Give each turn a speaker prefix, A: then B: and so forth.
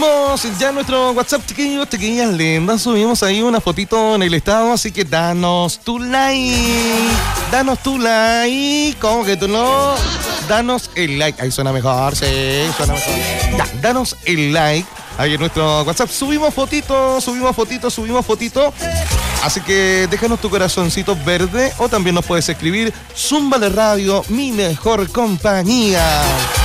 A: Estamos ya en nuestro WhatsApp, chiquillos, chiquillas lindas. Subimos ahí una fotito en el estado, así que danos tu like. Danos tu like. ¿Cómo que tú no? Danos el like. Ahí suena mejor, sí, suena mejor. Ya, danos el like. Ahí en nuestro WhatsApp subimos fotito. Así que déjanos tu corazoncito verde o también nos puedes escribir Zúmbale Radio, mi mejor compañía.